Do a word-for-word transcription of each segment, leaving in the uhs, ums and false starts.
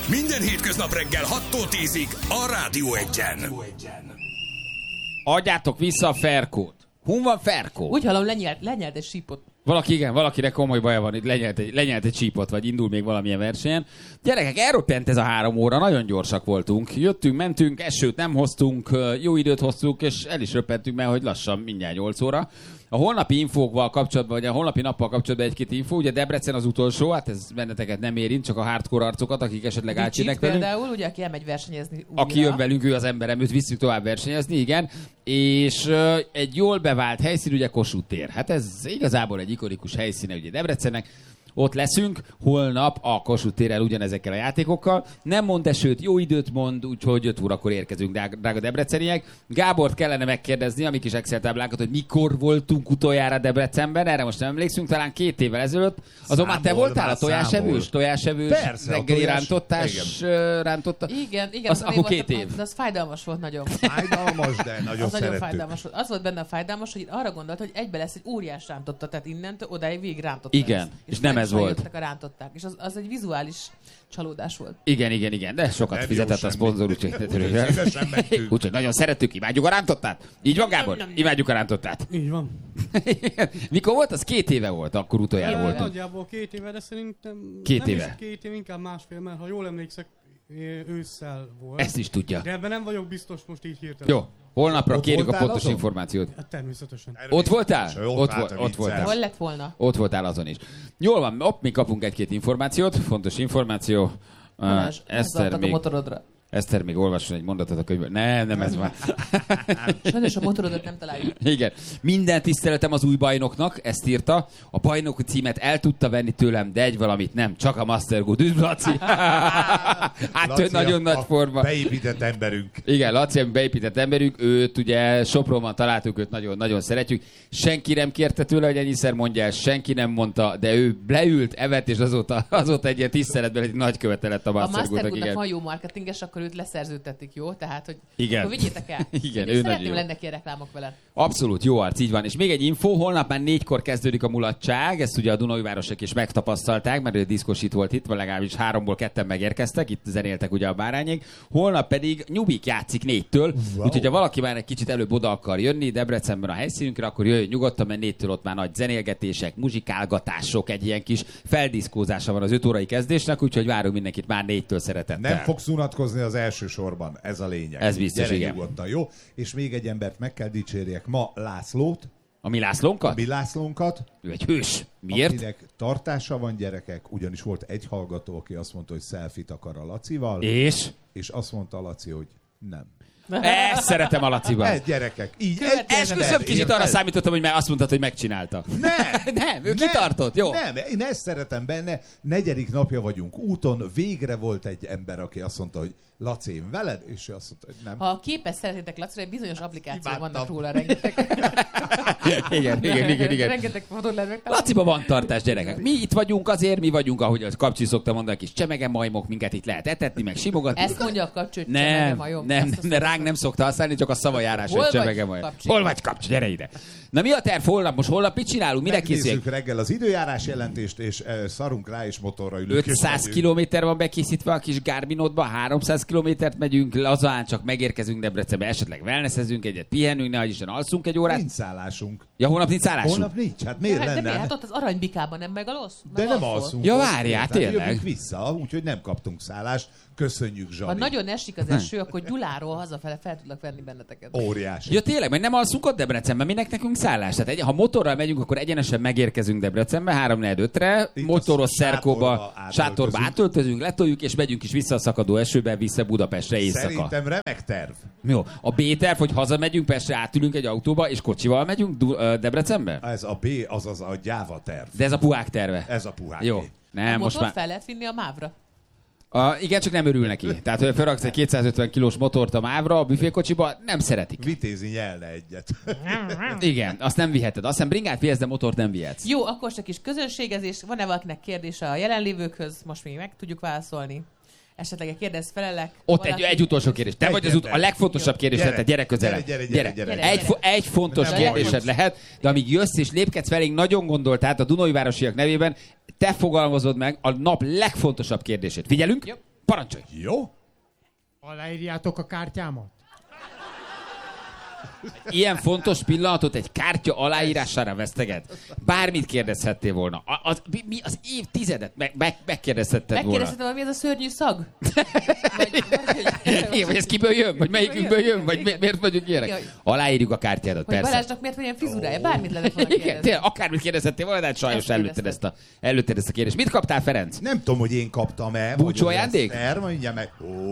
Minden hétköznap reggel hattól tízig a Rádió Egyen. Adjátok vissza a Ferkót. Hun van Ferkó? Úgy hallom, lenyelt, lenyelt egy sípot. Valaki, igen, valakinek komoly baja van, itt lenyelt egy, lenyelt egy csípot, vagy indul még valamilyen versenyen. Gyerekek, elroppant ez a három óra, nagyon gyorsak voltunk. Jöttünk, mentünk, esőt nem hoztunk, jó időt hoztunk, és el is röppentünk, mert hogy lassan mindjárt nyolc óra. A holnapi infókval kapcsolatban, vagy a holnapi nappal kapcsolatban egy-két infó, ugye Debrecen az utolsó, hát ez benneteket nem érint, csak a hardcore arcokat, akik esetleg átjönnek velünk. Például, ugye, aki elmegy versenyezni újra. Aki jön velünk, ő az emberem, őt visszük tovább versenyezni, igen. És uh, egy jól bevált helyszín, ugye Kossuth tér. Hát ez igazából egy ikonikus helyszíne ugye Debrecennek. Ott leszünk, holnap a Kossuth térrel ugyanezekkel a játékokkal. Nem mond esőt, jó időt mond, úgyhogy öt órakor érkezünk, drága debreceniek. Gábort kellene megkérdezni, a mi kis Excel táblánkat, hogy mikor voltunk utoljára Debrecenben, erre most nem emlékszünk, talán két évvel ezelőtt. Azon már te voltál a tojásevős, tojásevős, reggeli rántottás, rántotta. Igen, igen. Az, akkor két év. De az fájdalmas volt nagyon. Fájdalmas, de nagyon az szerettük. nagyon fájdalmas volt. Az volt benne a fájdalmas, hogy arra gondolt, hogy egybe lesz egy óriás rántotta, tehát innentől odáig végig rántotta. Igen, és, és nem ez volt. A rántották, és az, az egy vizuális csalódás volt. Igen, igen, igen, de sokat nem fizetett a szponzor, úgyhogy úgyhogy nagyon szerettük, imádjuk a rántottát. Így van, Gábor? Imádjuk a rántottát. Így van. Mikor volt? Az két éve volt, akkor utoljára voltunk. Nagyjából két éve, de szerintem két nem éve. Is két év, inkább másfél, mert ha jól emlékszek, ősszel volt. Ezt is tudja. De ebben nem vagyok biztos most így hirtelen. Jó. Holnapra ott kérjük a pontos azon? információt. Hát természetesen. Ott voltál? Ott, ott, volt, ott voltál. Hol lett volna? Ott voltál azon is. Jól van, ott mi kapunk egy-két információt, fontos információ. Uh, Eszter még... a motorodra. Eszter még olvasson egy mondatot a könyvből. Nem, nem ez már. Sajnos a motorodat nem találjuk. Igen. Minden tiszteletem az új bajnoknak, ezt írta. A bajnoki címet el tudta venni tőlem, de egy valamit nem. Csak a Master Good. Üdv, Laci! Hát Laci nagyon a, nagy forma. Beépített emberünk. Igen, Laci, beépített emberünk. Őt ugye Sopronban találtuk, őt nagyon, nagyon szeretjük. Senki nem kérte tőle, hogy ennyiszer mondja el, senki nem mondta, de ő leült, evett, és azóta, azóta egy ilyen tiszteletben egy nagy követe lett a Master Goodnak. A Master Goodnak van jó marketinges, akkor őt leszerződtetik, jó? Tehát, hogy igen. Akkor vigyétek el. Igen, ő szeretném lenni neki reklámok vele. Abszolút, jó arc, így van. És még egy info, holnap már négykor kezdődik a mulatság, ezt ugye a Dunaújvárosok is megtapasztalták, mert ő diszkosít volt itt, vagy legalábbis háromból ketten megérkeztek, itt zenéltek ugye a bárányék. Holnap pedig Nyubik játszik négytől, wow. Úgyhogy ha valaki már egy kicsit előbb oda akar jönni Debrecenben a helyszínünkre, akkor jöjjön nyugodtan, mert négytől ott már nagy zenélgetések, muzsikálgatások, egy ilyen kis feldiszkózása van az öt órai kezdésnek, úgyhogy várunk mindenkit már négytől szeretettel. Nem fogsz unatkozni az első sorban, ez a lényeg. Ez biztos, gyere igen. Nyugodtan, jó? És még egy embert meg kell dicsérjek ma, Lászlót. A mi Lászlónkat? A mi Lászlónkat. Ő egy hős. Miért? Akinek tartása van, gyerekek, ugyanis volt egy hallgató, aki azt mondta, hogy selfie-t akar a Lacival. És? És azt mondta a Laci, hogy nem. Ezt szeretem a Laciban. Ez gyerekek, így. Esküszöm, kicsit arra számítottam, hogy már azt mondtad, hogy megcsinálta. Nem! nem, ő nem, kitartott, jó? Nem, én ezt szeretem benne. Negyedik napja vagyunk úton, végre volt egy ember, aki azt mondta, hogy Laci, én veled? És ő azt mondta, hogy nem. Ha a képes szeretnétek Lacira, egy bizonyos applikációk vannak róla rengeteg. igen, igen, igen, igen. Rengeteg fotót lehet megtalálni. Laciba van tartás, gyerekek. Mi itt vagyunk azért, mi vagyunk, ahogy a Kapcsi szokta mondani, kis csemege majmok, minket itt lehet etetni, meg simogatni. Ezt mondja a Kapcsi, hogy nem, csemege majom. nem, nem, ránk nem szokta használni, csak a szavajárás, hogy csemege majom. Hol vagy, Kapcsi? Gyere ide. Na mi a terv holnap? Most holnap mit csinálunk? Mire készüljünk? Reggel az időjárás jelentést, és uh, szarunk rá, és motorra ülünk. ötszáz kilométer van bekészítve a kis Garminodba, háromszáz kilométert megyünk, lazán csak megérkezünk Debrecenbe, esetleg wellnessezünk egyet, pihenünk, nehogy Isten alszunk egy órát. Nincs szállásunk. Ja, holnap nincs szállásunk? Holnap nincs, hát miért de, lenne? De miért? Hát ott az Aranybikában nem megalsz? De nem alszunk. Ja, várjál, tényleg. Jövünk vissza, úgyhogy nem kaptunk szállást. Köszönjük, Zsani. Ha nagyon esik az eső, akkor Gyuláról hazafele fel tudlak venni benneteket. Óriási. Ja tényleg, mert nem alszunk ott Debrecenben, minek nekünk szállás? Tehát egy, ha motorral megyünk, akkor egyenesen megérkezünk Debrecenbe, három negyven ötre, motoros szerkóba, sátorba átöltözünk, letoljuk, és megyünk is vissza a szakadó esőbe, vissza Budapestre éjszaka. Szerintem remek terv. Jó, a B-terv, hogy hazamegyünk, Pestre átülünk egy autóba, és kocsival megyünk Du- uh, Debrecenbe? Ez a B, azaz a gyáva terv. De ez a puhák terve. Ez a puhák. Jó. Nem, a most motor már... fel lehet vinni a mávra. A, igen, csak nem örül neki. Tehát, hogy felraksz egy kétszázötven kilós motort a mávra, a büfékocsiba, nem szeretik. Vitézi nyelne egyet. Igen, azt nem viheted. Azt hiszem bringát vihetsz, de motort nem vihetsz. Jó, akkor csak is közönségezés. Van-e valakinek kérdése a jelenlévőkhöz? Most még meg tudjuk válaszolni. Esetleg egy kérdez felelek. Ott egy, egy utolsó kérdés. Te egy vagy az ut- a legfontosabb kérdés, gyere, gyere közelebb. Gyere, gyere, gyere, gyere. Egy, fo- egy fontos nem kérdésed bajos. lehet, de amíg jössz és lépkedsz felénk, nagyon gondolt, tehát a Dunaújvárosiak nevében te fogalmazod meg a nap legfontosabb kérdését. Figyelünk? Jó. Parancsolj! Jó? Aláírjátok a kártyámat? Ilyen fontos pillanatot egy kártya aláírására veszteget. Bármit kérdezhettél volna. A- Az, mi- mi az évtizedet meg, meg, megkérdezhetted volna. Megkérdezhetem, hogy mi ez a szörnyű szag? Igen, vagy ez kiből jön? Vagy melyikünkből jön? Vagy mi- miért vagyunk ilyenek? Igen. Aláírjuk a kártyádat, Hogy persze. Balázsnak miért van ilyen fizurája? Bármit lehet volna Igen, kérdezni. tényleg, akármit kérdezhettél volna, de hát sajnos Ezt előtted ezt, a, előtted ezt a kérdést. Mit kaptál, Ferenc? Nem tudom, hogy én kaptam-e. Búcsú vagy az ajándék? Eszter, mondja meg.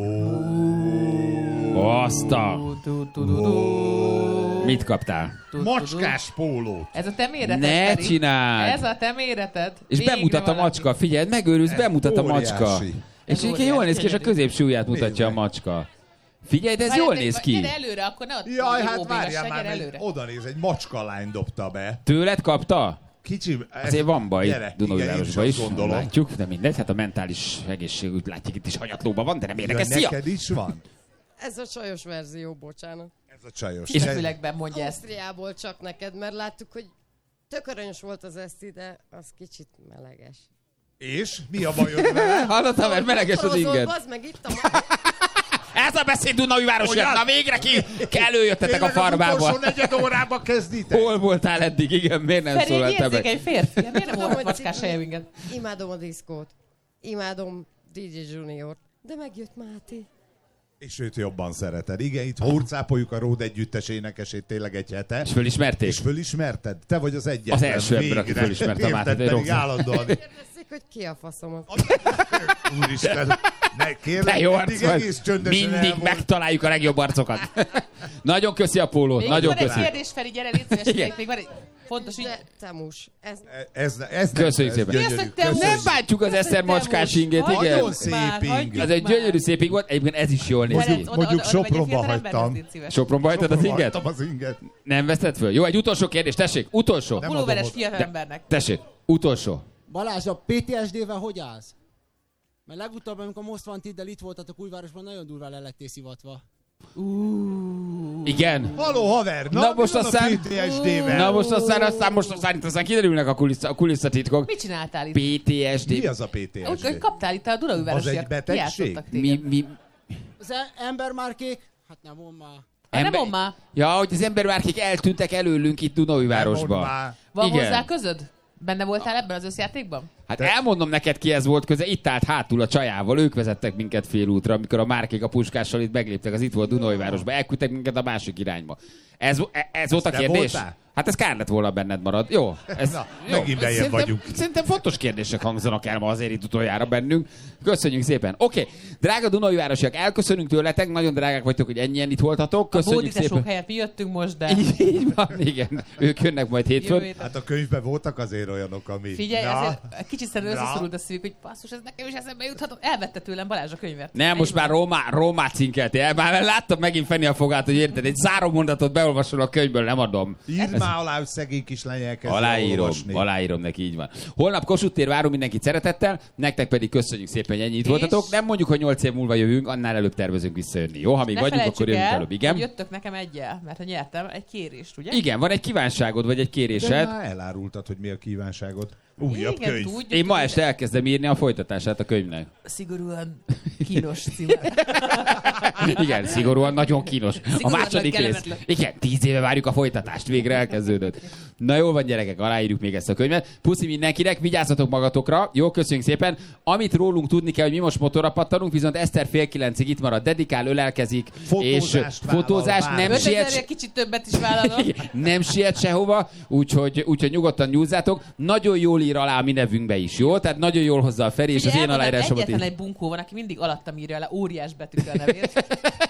Azt a... Tu, tu, tu, tu. Mit kaptál? Tu, tu, tu. Macskás pólót. Ez a te méreted, Ne Feri. csináld! Ez a te méreted. És Végre bemutat a valaki. macska, figyelj, megőrülsz, bemutat a óriási. macska. És Ez egyébként jól néz ki, és a óriási. középső ujját mutatja Nézd a meg. macska. Figyelj, de ez Várjál, jól de- néz ki. Gyere előre, akkor ne ott Jaj, jó hát bégasság, várjál már, gyere mert előre. oda néz, egy macskalány dobta be. Tőled kapta? Kicsi... ez- Azért van baj Gyere, Dunaújvárosban igen, is, én gondolom. látjuk, de mindegy, hát a mentális egészség, úgy látjuk, itt is hanyatlóban van, de nem Ja, érdekes. Szia! neked is van? Ez a csajos verzió, bocsánat. Ez a csajos. És- Fülekben mondja ezt. Ausztriából csak neked, mert láttuk, hogy tök aranyos volt az eszti, de az kicsit meleges. És? Mi a bajod vele? Hallottál, mert meleges az Motorozol, inged. bazd meg itt a ma- Ez a beszéd Dunaújvárosért! Hogyan? Na végre ki! Előjöttetek a Tényleg az farmába. utolsó negyed órában kezditek? Hol voltál eddig? Igen, miért nem Feri, egy szóltál meg? érzékeny férfi. Miért nem Tudom, volt hogy macskás cipő. helyeminket? Imádom a diszkót. Imádom dé dzsé Junior. De megjött Máté. És őt jobban szereted. Igen, itt hurcápoljuk a Ród együttes énekesét tényleg egy hete. És fölismerték? És fölismerted? Te vagy az egyetlen. Az első ember, aki végre. fölismerte a Érted, Mátét, egy pedig rockstar. állandóan. Kérdezték, hogy ki a faszomat. Úristen, ne, kérlek, Te jó eddig arc vagy. egész csöndesen Mindig elmond. megtaláljuk a legjobb arcokat. Nagyon köszi a pólót, Még nagyon van egy köszi. kérdés, Feri, gyere, légy szíves, Igen. még- még van egy fontos ügy. De Temus, ez Ez, ez nem- Köszönjük ez szépen. gyönyörű. Mi az, hogy te Köszönjük. Nem bántjuk az Eszter macskás ingét, igen. Nagyon szép ing. Ez egy gyönyörű szép ing volt, egyébként ez is jól néz ki. Ferenc, oda- Mondjuk oda- oda megy egy Sopronba fiatal ember, hagytam. ez légy szíves. Sopronba hagytad az inget? Hagytam az inget. Nem veszted föl? Jó, egy utolsó kérdés, tessék, utolsó. Nem Pulóveres adom fiatal De- embernek. Tessék, utolsó. Balázs, a pé té es dé-vel hogy állsz? Mert legutóbb, amikor Most Wanted-del itt voltatok Újvárosban, nagyon durván le lettél szivatva. Igen. Haló, haver! Na, Na, mi most van aztán- a pé té es dé-vel? Na most aztán, aztán, most aztán, itt aztán kiderülnek a, kulissza, a kulisszatitkok. Mit csináltál itt? pé té es dé. Mi az a pé té es Úgy, hogy dé? kaptál itt a Dunaújvárosiak. Az egy betegség? Kijátszottak Mi, téged. mi, Az e- embermárkék? Hát nem von már. Hát nem mondd már. Ja, hogy az embermárkék eltűntek előlünk itt Nem mondd Dunaújvárosban. már. Van Igen. hozzá közöd? Benne voltál ebben az összjátékban? Hát elmondom neked, ki ez volt köze, itt állt hátul a csajával, ők vezettek minket félútra, amikor a márkék a puskással itt megléptek, az itt volt Dunaújvárosba, elküldtek minket a másik irányba. Ez, ez volt a te kérdés? voltál? Hát ez kár lett volna benned marad. Jó. Ez, Na, jó. megint bejjebb Szerintem- vagyunk. Szerintem fontos kérdések hangzanak el ma azért itt utoljára bennünk. Köszönjük szépen. Oké, okay. Drága Dunaújvárosiak, elköszönünk tőletek, nagyon drágák vagytok, hogy ennyien itt voltatok. A Köszönjük bóditesók szépen. helyett mi jöttünk most, de Így, így van, igen. Ők jönnek majd jövő hétfőn. héten. Hát a könyvben voltak azért olyanok, ami... Figyelj, Na, azért kicsit szerintem Na. összeszorult a szívük, hogy basszus, ez nekem is eszembe juthatom. Elvette tőlem Balázs a könyvet. Nem, most már Rómá, Rómát cinkeltél. Már láttam megint Feni a fogát, hogy érted, egy záró mondatot beolvasol a könyvből, nem adom. írd már alá, hogy szegény kislány elkezdje Aláírom, olvasni. aláírom neki, így van. Holnap Kossuth tér, várunk mindenkit szeretettel, nektek pedig köszönjük szépen, hogy ennyit És- voltatok. Nem mondjuk, hogy nyolc év múlva jövünk, annál előbb tervezünk visszajönni. Jó, ha még Ne vagyunk, felejtsük akkor jövünk el, előbb. Igen? hogy jöttök nekem egyel, mert ha nyertem egy kérést, ugye? Igen, van egy kívánságod, vagy egy De kérésed. már elárultad, hogy mi a kívánságod. Újabb Igen, könyv. tudjuk, Én ma hogy este elkezdem írni a folytatását a könyvnek. szigorúan kínos címmel. Igen, szigorúan nagyon kínos. A Szigorúan második nagy rész. kellemetlen. Igen, tíz éve várjuk a folytatást, végre elkezdődött. Na jó van, gyerekek, aláírjuk még ezt a könyvet. Puszi mindenkinek, vigyázzatok magatokra. Jó, köszönjük szépen. Amit rólunk tudni kell, hogy mi most motorra pattanunk, viszont Eszter fél kilencig itt marad, dedikál, ölelkezik, és Fotózást vállal, fotózás bár. nem ötezerre siet, kicsit többet is vállalom. Igen, nem siet sehova, úgyhogy, úgyhogy nyugodtan nyúzzátok. Nagyon jól ír alá a mi nevünkbe is, jó? Tehát nagyon jól hozza a Feri, és az én aláírásomat egyetlen is. egy bunkó van, aki mindig alattam írja le óriás betűkkel a nevét.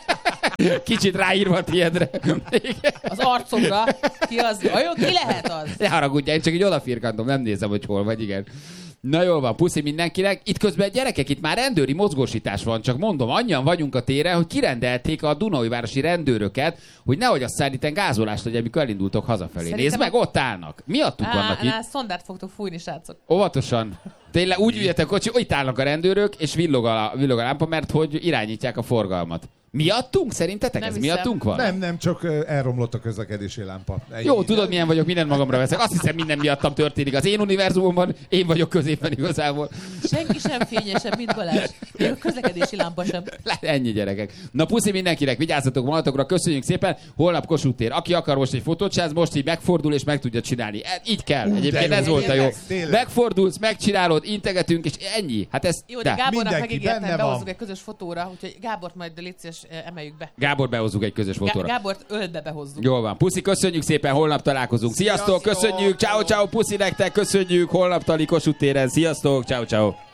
Kicsit ráírva a tiédre. Igen. Az arcomra. Ki az? Olyan, ki lehet az? Ne haragudjál, én csak így odafirkantom, nem nézem, hogy hol vagy, igen. Na jól van, puszi mindenkinek. Itt közben gyerekek, itt már rendőri mozgósítás van, csak mondom, annyian vagyunk a téren, hogy kirendelték a Dunaújvárosi rendőröket, hogy nehogy aztán itt gázolást legyen, amikor elindultok hazafelé. Szerintem Nézd meg, a- ott állnak. Miattuk Á, vannak itt. á, szondát fogtok fújni, srácok. Óvatosan. Tényleg úgy üljetek kocsi, hogy itt állnak a rendőrök, és villog a, villog a lámpa, mert hogy irányítják a forgalmat. Miattunk? Szerintetek Nem ez hiszem. miattunk van? Nem, nem, csak ö, elromlott a közlekedési lámpa. Ennyi. Jó, tudod milyen vagyok, mindent magamra veszek. Azt hiszem minden miattam történik. Az én univerzumomban én vagyok középen igazából. Senki sem fényesebb, mint Balázs. Még a közlekedési lámpa sem. Ennyi gyerekek. Na puszi mindenkinek, vigyázzatok magatokra, köszönjük szépen. Holnap Kossuth tér. Aki akar most egy fotót csinálni, most így megfordul és meg tudja csinálni. E, így kell. Ú, Egyébként de ez jó. volt a jó. Tényleg, tényleg. Megfordulsz, megcsinálod, integetünk, és ennyi. Hát ez... Jó, de de. Gábornak Mindenki megígértem, benne behozzuk van. egy közös fotóra, úgyhogy Gábort majd légy szíves, emeljük be. Gábor behozzuk egy közös Gá- fotóra. Gábort ölbe behozzuk. Jól van. Puszi, köszönjük szépen, holnap találkozunk. Sziasztok, Sziasztok! köszönjük, ciao ciao, puszi nektek, köszönjük, holnap tali Kossuth téren. Sziasztok, ciao ciao.